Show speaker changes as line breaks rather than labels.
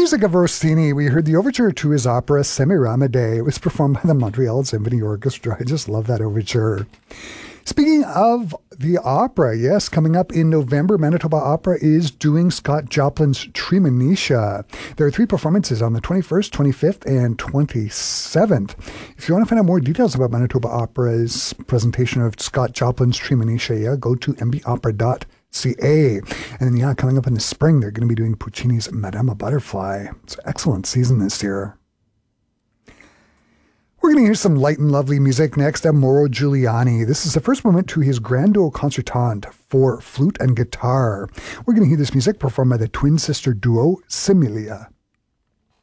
music of Rossini, we heard the overture to his opera Semiramide. It was performed by the Montreal Symphony Orchestra. I just love that overture. Speaking of the opera, yes, coming up in November, Manitoba Opera is doing Scott Joplin's Treemonisha. There are 3 performances on the 21st, 25th, and 27th. If you want to find out more details about Manitoba Opera's presentation of Scott Joplin's Treemonisha, go to mbopera.ca. And then, coming up in the spring, they're going to be doing Puccini's Madama Butterfly. It's an excellent season this year. We're going to hear some light and lovely music next. Mauro Giuliani. This is the first movement to his Grando Concertante for flute and guitar. We're going to hear this music performed by the twin sister duo Similia.